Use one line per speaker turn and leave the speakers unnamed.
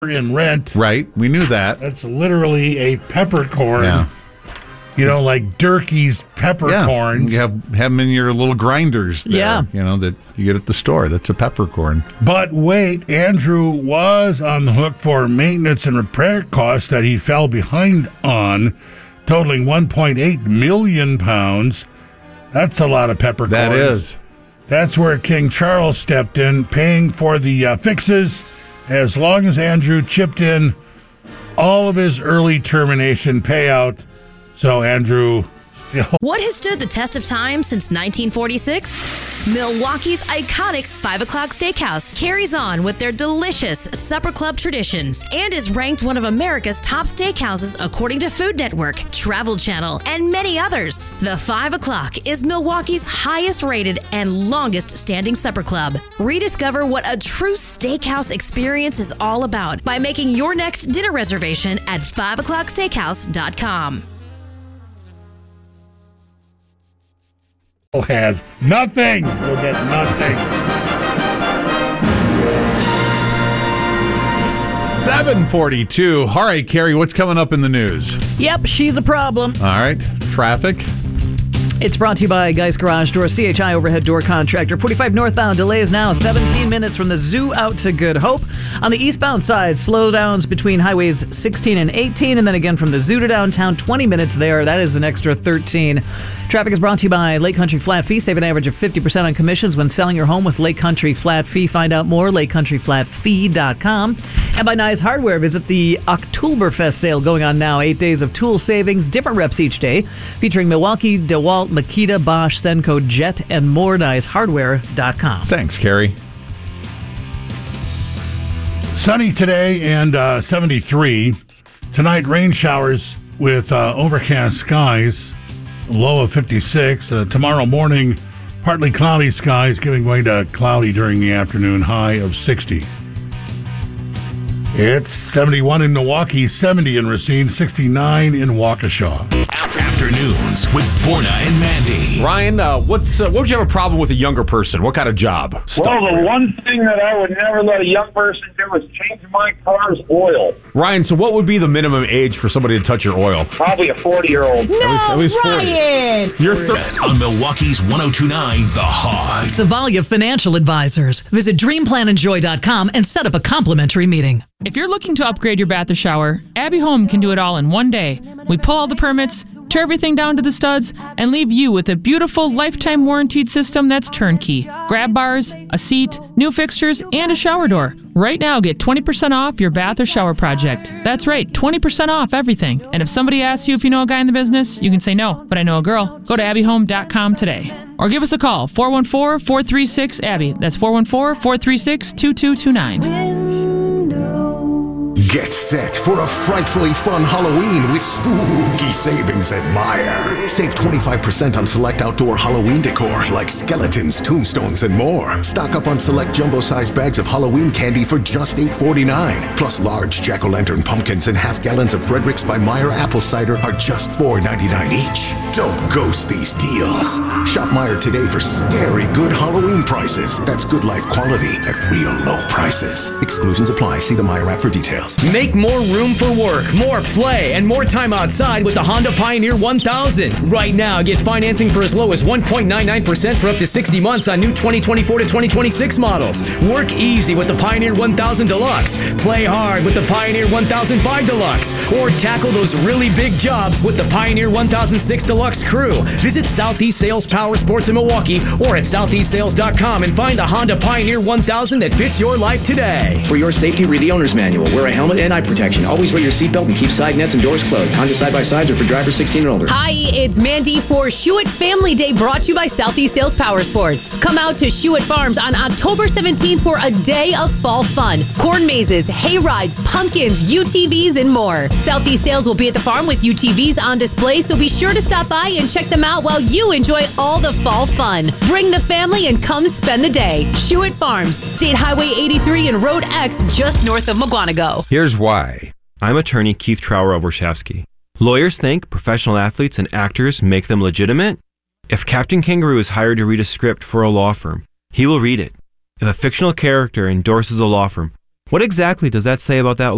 in Rent.
Right, we knew that.
That's literally a peppercorn.
Yeah.
You know, like Durkee's peppercorns.
You have them in your little grinders there,
Yeah.
you know, that you get at the store. That's a peppercorn.
But wait, Andrew was on the hook for maintenance and repair costs that he fell behind on, totaling 1.8 million pounds. That's a lot of peppercorns.
That is.
That's where King Charles stepped in, paying for the fixes, as long as Andrew chipped in all of his early termination payout. So Andrew still...
What has stood the test of time since 1946? Milwaukee's iconic 5 o'clock steakhouse carries on with their delicious supper club traditions and is ranked one of America's top steakhouses according to Food Network, Travel Channel, and many others. The 5 o'clock is Milwaukee's highest rated and longest standing supper club. Rediscover what a true steakhouse experience is all about by making your next dinner reservation at 5o'clocksteakhouse.com.
has nothing. You'll get nothing.
7:42. All right, Carrie, what's coming up in the news?
Yep, she's a problem.
All right, traffic.
It's brought to you by Geist Garage Door, CHI overhead door contractor. 45 northbound, delays now 17 minutes from the zoo out to Good Hope. On the eastbound side, slowdowns between highways 16 and 18, and then again from the zoo to downtown, 20 minutes there. That is an extra 13. Traffic is brought to you by Lake Country Flat Fee. Save an average of 50% on commissions when selling your home with Lake Country Flat Fee. Find out more, lakecountryflatfee.com. And by Nye Hardware, visit the Oktoberfest sale going on now. 8 days of tool savings, different reps each day, featuring Milwaukee, DeWalt, Makita, Bosch, Senko, Jet, and more. NyeHardware.com.
Thanks, Carrie.
Sunny today and 73. Tonight, rain showers with overcast skies, low of 56. Tomorrow morning, partly cloudy skies, giving way to cloudy during the afternoon, high of 60. It's 71 in Milwaukee, 70 in Racine, 69 in Waukesha.
Afternoons with Borna and Mandy.
Ryan, what would you have a problem with a younger person? What kind of job?
Well, the one thing that I would never let a young person do is change my car's oil.
Ryan, so what would be the minimum age for somebody to touch your oil?
Probably a 40-year-old.
No,
at least 40.
Ryan!
You're
On Milwaukee's 102.9 The Hog.
Savalia Financial Advisors. Visit DreamPlanEnjoy.com and set up a complimentary meeting.
If you're looking to upgrade your bath or shower, Abbey Home can do it all in one day. We pull all the permits, tear everything down to the studs, and leave you with a beautiful lifetime warranted system that's turnkey. Grab bars, a seat, new fixtures, and a shower door. Right now, get 20% off your bath or shower project. That's right, 20% off everything. And if somebody asks you if you know a guy in the business, you can say no, but I know a girl. Go to abbyhome.com today. Or give us a call, 414-436-ABBY. That's 414-436-2229.
Get set for a frightfully fun Halloween with spooky savings at Meijer. Save 25% on select outdoor Halloween decor like skeletons, tombstones, and more. Stock up on select jumbo-sized bags of Halloween candy for just $8.49. Plus large jack-o'-lantern pumpkins and half gallons of Frederick's by Meijer apple cider are just $4.99 each. Don't ghost these deals. Shop Meijer today for scary good Halloween prices. That's good life quality at real low prices. Exclusions apply. See the Meijer app for details.
Make more room for work, more play, and more time outside with the Honda Pioneer 1000. Right now, get financing for as low as 1.99% for up to 60 months on new 2024 to 2026 models. Work easy with the Pioneer 1000 Deluxe. Play hard with the Pioneer 1005 Deluxe. Or tackle those really big jobs with the Pioneer 1006 Deluxe Crew. Visit Southeast Sales Power Sports in Milwaukee or at southeastsales.com and find the Honda Pioneer 1000 that fits your life today.
For your safety, read the owner's manual. Wear a helmet and eye protection. Always wear your seatbelt and keep side nets and doors closed. Honda side-by-sides are for drivers 16 and older.
Hi, it's Mandy for Shuett Family Day, brought to you by Southeast Sales Power Sports. Come out to Shuett Farms on October 17th for a day of fall fun. Corn mazes, hay rides, pumpkins, UTVs, and more. Southeast Sales will be at the farm with UTVs on display, so be sure to stop by and check them out while you enjoy all the fall fun. Bring the family and come spend the day. Shuett Farms, State Highway 83 and Road X, just north of Mugwanago.
Here's why. I'm attorney Keith Trower of Warshawski. Lawyers think professional athletes and actors make them legitimate. If Captain Kangaroo is hired to read a script for a law firm, he will read it. If a fictional character endorses a law firm, what exactly does that say about that law